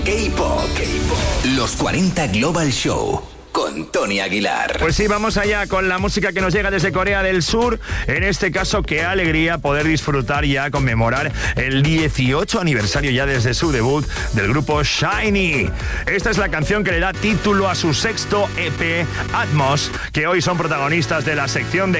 K-Pop. Los 40 Global Show. Con Tony Aguilar. Pues sí, vamos allá con la música que nos llega desde Corea del Sur. En este caso, qué alegría poder disfrutar ya, conmemorar el 18 aniversario ya desde su debut del grupo SHINee. Esta es la canción que le da título a su sexto EP, Atmos, que hoy son protagonistas de la sección de